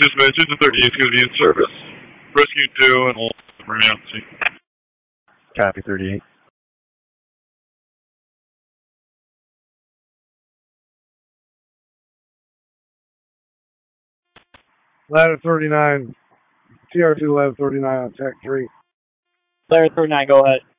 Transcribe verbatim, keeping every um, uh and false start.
Dispatch, engine thirty-eight is going to be in service. Rescue two and all remain on scene. Copy, thirty-eight. Ladder thirty-nine, T R two ladder thirty-nine on Tech three. Ladder thirty-nine, go ahead.